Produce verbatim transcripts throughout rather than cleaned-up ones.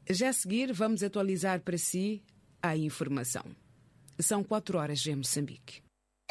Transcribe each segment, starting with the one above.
Já a seguir, vamos atualizar para si a informação. São quatro horas em Moçambique.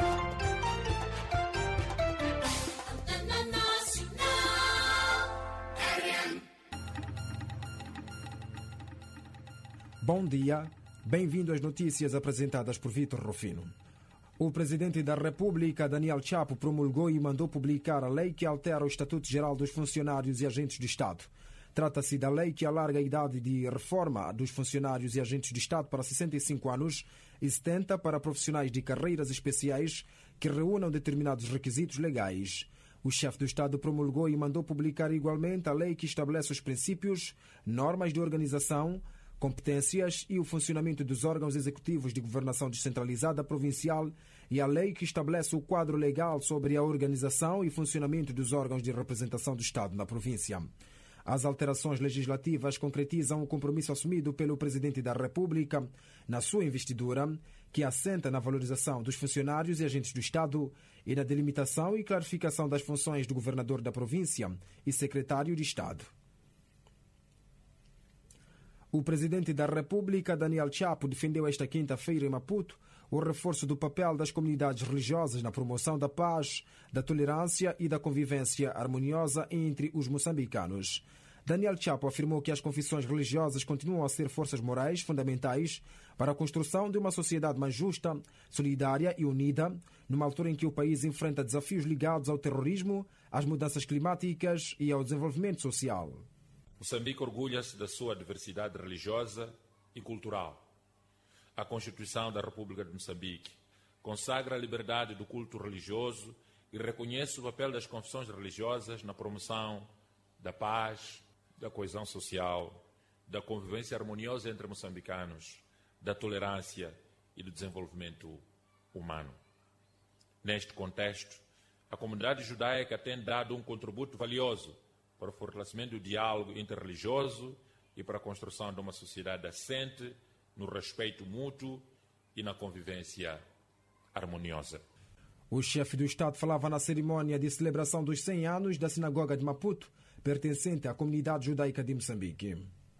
Bom dia, bem-vindo às notícias apresentadas por Vítor Rufino. O Presidente da República, Daniel Chapo, promulgou e mandou publicar a lei que altera o Estatuto Geral dos Funcionários e Agentes do Estado. Trata-se da lei que alarga a idade de reforma dos funcionários e agentes de Estado para sessenta e cinco anos e setenta para profissionais de carreiras especiais que reúnam determinados requisitos legais. O chefe do Estado promulgou e mandou publicar igualmente a lei que estabelece os princípios, normas de organização, competências e o funcionamento dos órgãos executivos de governação descentralizada provincial e a lei que estabelece o quadro legal sobre a organização e funcionamento dos órgãos de representação do Estado na província. As alterações legislativas concretizam o compromisso assumido pelo Presidente da República na sua investidura, que assenta na valorização dos funcionários e agentes do Estado e na delimitação e clarificação das funções do governador da província e secretário de Estado. O Presidente da República, Daniel Chapo, defendeu esta quinta-feira em Maputo o reforço do papel das comunidades religiosas na promoção da paz, da tolerância e da convivência harmoniosa entre os moçambicanos. Daniel Chapo afirmou que as confissões religiosas continuam a ser forças morais fundamentais para a construção de uma sociedade mais justa, solidária e unida, numa altura em que o país enfrenta desafios ligados ao terrorismo, às mudanças climáticas e ao desenvolvimento social. Moçambique orgulha-se da sua diversidade religiosa e cultural. A Constituição da República de Moçambique consagra a liberdade do culto religioso e reconhece o papel das confissões religiosas na promoção da paz, da coesão social, da convivência harmoniosa entre moçambicanos, da tolerância e do desenvolvimento humano. Neste contexto, a comunidade judaica tem dado um contributo valioso para o fortalecimento do diálogo interreligioso e para a construção de uma sociedade assente no respeito mútuo e na convivência harmoniosa. O chefe do Estado falava na cerimônia de celebração dos cem anos da Sinagoga de Maputo, pertencente à comunidade judaica de Moçambique.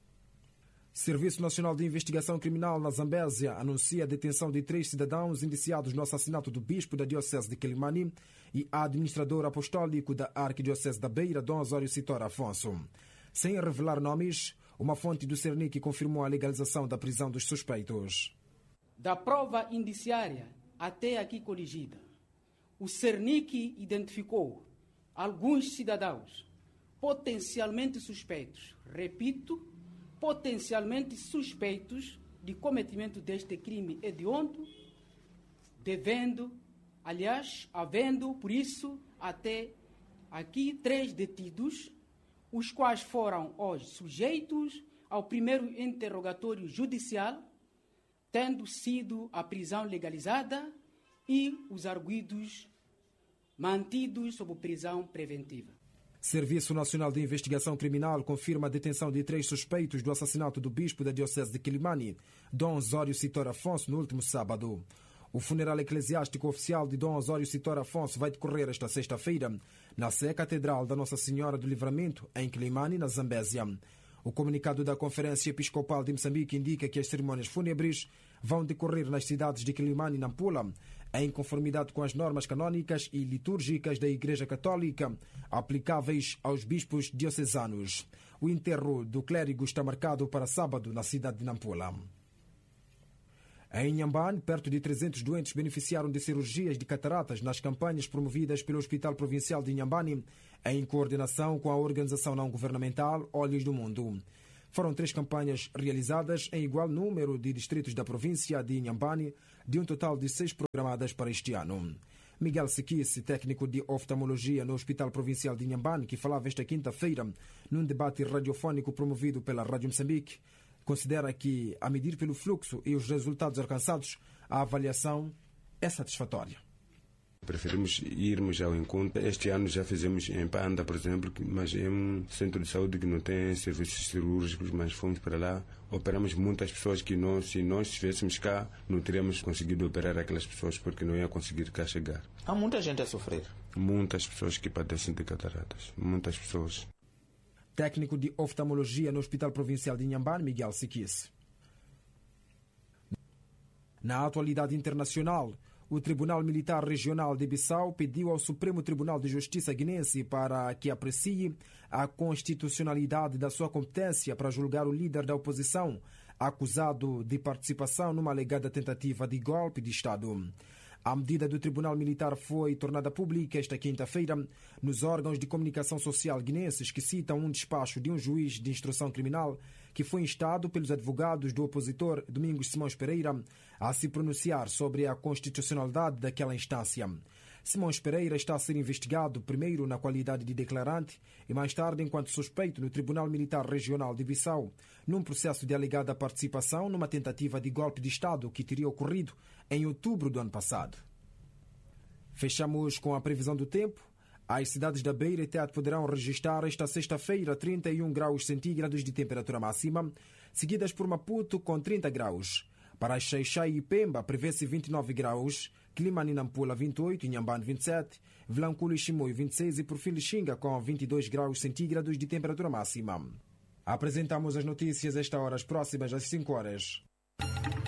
Serviço Nacional de Investigação Criminal na Zambésia anuncia a detenção de três cidadãos indiciados no assassinato do bispo da Diocese de Quelimane e administrador apostólico da Arquidiocese da Beira, Dom Osório Sitora Afonso. Sem revelar nomes, uma fonte do Cernic confirmou a legalização da prisão dos suspeitos. Da prova indiciária até aqui coligida, o Cernic identificou alguns cidadãos potencialmente suspeitos, repito, potencialmente suspeitos de cometimento deste crime hediondo, devendo, aliás, havendo, por isso, até aqui três detidos, os quais foram hoje sujeitos ao primeiro interrogatório judicial, tendo sido a prisão legalizada e os arguidos mantidos sob prisão preventiva. Serviço Nacional de Investigação Criminal confirma a detenção de três suspeitos do assassinato do bispo da Diocese de Quelimane, Dom Osório Sitora Afonso, no último sábado. O funeral eclesiástico oficial de Dom Osório Sitora Afonso vai decorrer esta sexta-feira na Sé Catedral da Nossa Senhora do Livramento, em Quelimane, na Zambésia. O comunicado da Conferência Episcopal de Moçambique indica que as cerimônias fúnebres vão decorrer nas cidades de Quelimane e Nampula, em conformidade com as normas canônicas e litúrgicas da Igreja Católica aplicáveis aos bispos diocesanos. O enterro do clérigo está marcado para sábado na cidade de Nampula. Em Inhambane, perto de trezentos doentes beneficiaram de cirurgias de cataratas nas campanhas promovidas pelo Hospital Provincial de Inhambane, em coordenação com a organização não-governamental Olhos do Mundo. Foram três campanhas realizadas em igual número de distritos da província de Inhambane, de um total de seis programadas para este ano. Miguel Sequice, técnico de oftalmologia no Hospital Provincial de Inhambane, que falava esta quinta-feira num debate radiofónico promovido pela Rádio Moçambique, considera que, a medir pelo fluxo e os resultados alcançados, a avaliação é satisfatória. Preferimos irmos ao encontro. Este ano já fizemos em Panda, por exemplo, mas é um centro de saúde que não tem serviços cirúrgicos, mas fomos para lá, operamos muitas pessoas que nós, se nós estivéssemos cá, não teríamos conseguido operar aquelas pessoas porque não ia conseguir cá chegar. Há muita gente a sofrer. Muitas pessoas que padecem de cataratas, muitas pessoas. Técnico de oftalmologia no Hospital Provincial de Inhambane, Miguel Siquis. Na atualidade internacional, o Tribunal Militar Regional de Bissau pediu ao Supremo Tribunal de Justiça guinense para que aprecie a constitucionalidade da sua competência para julgar o líder da oposição, acusado de participação numa alegada tentativa de golpe de Estado. A medida do Tribunal Militar foi tornada pública esta quinta-feira nos órgãos de comunicação social guinenses, que citam um despacho de um juiz de instrução criminal que foi instado pelos advogados do opositor Domingos Simões Pereira a se pronunciar sobre a constitucionalidade daquela instância. Simões Pereira está a ser investigado primeiro na qualidade de declarante e mais tarde enquanto suspeito no Tribunal Militar Regional de Bissau, num processo de alegada participação numa tentativa de golpe de Estado que teria ocorrido em outubro do ano passado. Fechamos com a previsão do tempo. As cidades da Beira e Tete poderão registrar esta sexta-feira trinta e um graus centígrados de temperatura máxima, seguidas por Maputo com trinta graus. Para Xai-Xai e Pemba prevê-se vinte e nove graus, Climane e Nampula vinte e oito, Inhambane vinte e sete, Vilanculo e Chimoio vinte e seis e por fim Lixinga com vinte e dois graus centígrados de temperatura máxima. Apresentamos as notícias esta hora, as próximas às cinco horas.